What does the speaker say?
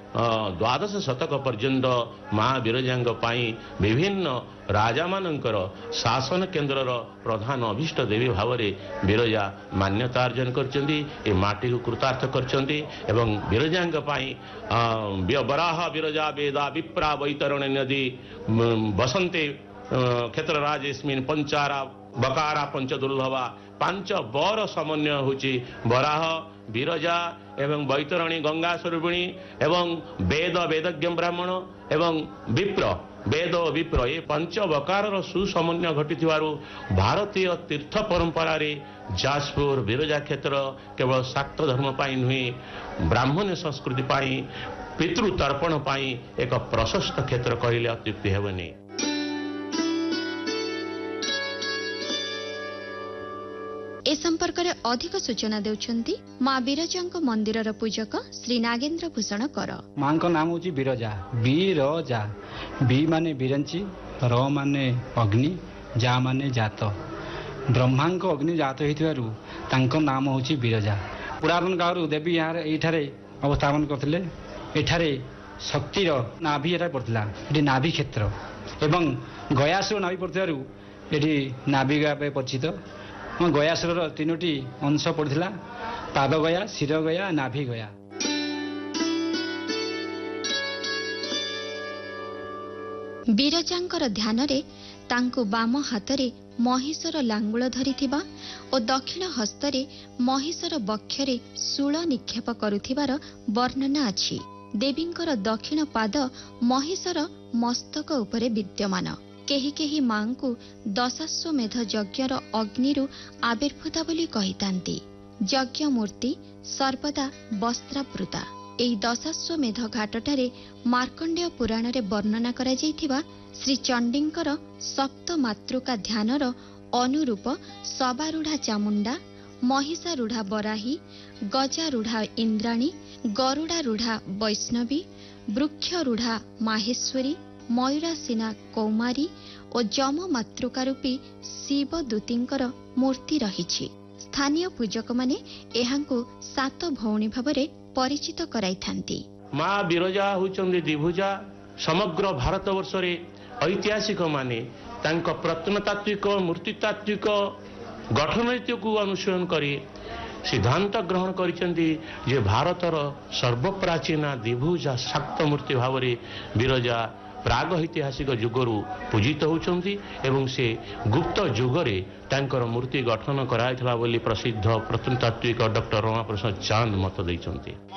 द्वादश शतक पर्यंत माँ विरजा विभिन्न राजा मानकर शासन केन्द्र प्रधान अभीष्ट देवी भाव में विरजा मान्यता अर्जन कर माटी को कृतार्थ कर विरजा बराह विरजा वेदा विप्रा वैतरण नदी बसंते क्षेत्रराजेस्मिन् पंचारा बकारा पंचदुर्लभा पांच बर समन्वय होची बराह विरजा एवं वैतरणी गंगा स्वरूपिणी एवं वेद वेदज्ञ ब्राह्मण एवं विप्र वेद विप्र ये पंच बकार सुसमन्वय घटी भारतीय तीर्थ परंपरा रे जाजपुर विरजा क्षेत्र केवल शाक्त धर्म पाई नुहे ब्राह्मण संस्कृति पाई पितृतर्पण पाई एक प्रशस्त क्षेत्र कहले अत्युक्ति हेबनी। ए संपर्क में अधिक सूचना देउछंती माँ विरजा मंदिर पूजक श्री नागेंद्र भूषण कर। माँ का नाम हूँ विरजा विरजा बी माने विरंची र माने अग्नि जा माने जात ब्रह्मा अग्नि जात होता नाम हूँ विरजा। पुरातन काल देवी यहाँ अवस्थापन करते एठारे शक्तिर नाभि पड़ता ये नाभि क्षेत्र एवं गयासुर नाभि पड़ू ये नाभि भाव परिचित गयासुर तीनोटी अंश पड़ता पाद गया शिर गया नाभि गया। विरजांकर ध्यान रे तांको बाम हातरे महिषर लांगुल धरिथिबा और दक्षिण हस्तरे महिषर बक्षरे शूल निक्षेप करुथिबार वर्णना अछि। देवींकर दक्षिण पाद महिषर मस्तक उपरे विद्यमान। केही केही मां को दशाश्वमेध यज्ञर अग्निरु आविर्भूता बोली कहितांती। यज्ञ मूर्ति सर्वदा वस्त्रावृता। एई दशाश्वमेध घाटटारे मार्कंडेय पुराण रे वर्णना करा जायथिबा श्री चंडींकर सप्त मातृका ध्यानर अनुरूप सबारूढ़ा चामुंडा महिषारूढ़ा बराही गजारूढ़ा इंद्राणी गरुड़ारूढ़ा वैष्णवी वृक्षरूढ़ा माहेश्वरी मयूरासीना कौमारी और जम मातृका रूपी शिवदूतींकर मूर्ति रहिछि। स्थानीय पूजक माने एहांकु सात भौणी भावरे परिचित कराइथांती। माँ विरजा होचंदी द्विभुजा। समग्र भारतवर्ष रे ऐतिहासिक माने तांको प्रत्नतात्विक मूर्तितात्विक गठनरीति को अनुसरण करी सिद्धांत ग्रहण करिसेंती जे भारतर सर्वप्राचीन द्विभुजा शाक्त मूर्ति भाव में विरजा प्राग ऐतिहासिक युगरू पूजित होचंती एवं से गुप्त युगरे तांकर मूर्ति गठन कराइथला बोली प्रसिद्ध प्रत्नतात्विक डॉक्टर रमाप्रसाद चांद मत दैचंती।